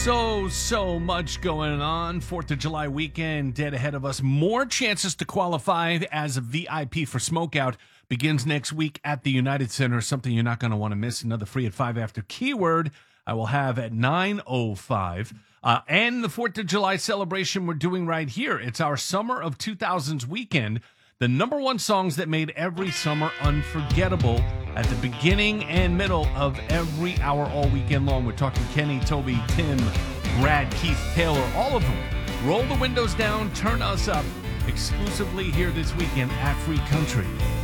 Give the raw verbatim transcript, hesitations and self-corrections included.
So, so much going on. fourth of July weekend dead ahead of us. More chances to qualify as a V I P for Smokeout begins next week at the United Center. Something you're not going to want to miss. Another free at five after keyword I will have at nine oh five. Uh, and the fourth of July celebration we're doing right here. It's our Summer of two thousands weekend. The number one songs that made every summer unforgettable at the beginning and middle of every hour all weekend long. We're talking Kenny, Toby, Tim, Brad, Keith, Taylor, all of them. Roll the windows down, turn us up exclusively here this weekend at Free Country.